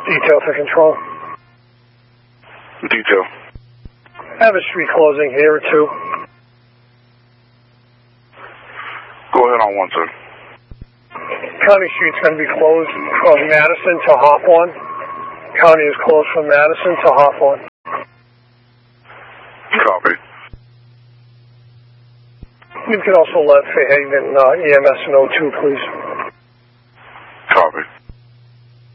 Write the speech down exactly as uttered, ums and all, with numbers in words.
Detail for control. Detail. I have a street closing here, too. Go ahead on one, sir. County Street's going to be closed from Madison to Hawthorne. County is closed from Madison to Hawthorne. Copy. You can also let Fairhaven uh, E M S know, too, please.